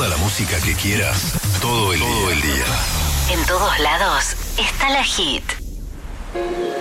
Toda la música que quieras, todo el día. En todos lados está la Hit.